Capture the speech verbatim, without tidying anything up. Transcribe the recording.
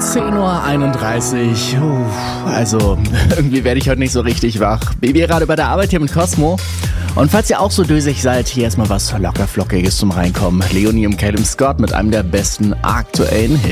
zehn Uhr einunddreißig. Uff, also, irgendwie werde ich heute nicht so richtig wach. Baby gerade bei der Arbeit hier mit Cosmo. Und falls ihr auch so dösig seid, hier erstmal was locker Flockiges zum Reinkommen. Leonie und Calum Scott mit einem der besten aktuellen Hits.